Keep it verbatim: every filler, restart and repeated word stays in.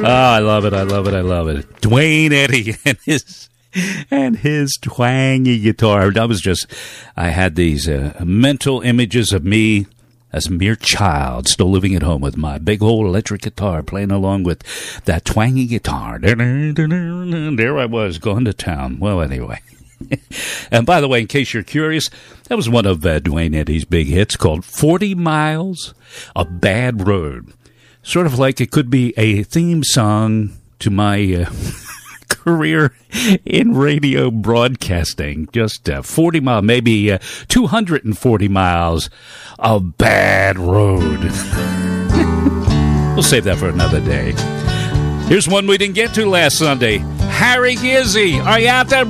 I love it. I love it. I love it. Dwayne Eddy and his and his twangy guitar. That was just, I had these uh, mental images of me as a mere child, still living at home with my big old electric guitar, playing along with that twangy guitar. There I was, going to town. Well, anyway. And by the way, in case you're curious, that was one of uh, Dwayne Eddy's big hits called forty miles of Bad Road. Sort of like it could be a theme song to my uh, career in radio broadcasting. Just uh, forty miles, maybe uh, two hundred forty miles of bad road. We'll save that for another day. Here's one we didn't get to last Sunday. Harry Gizzy, are you out there?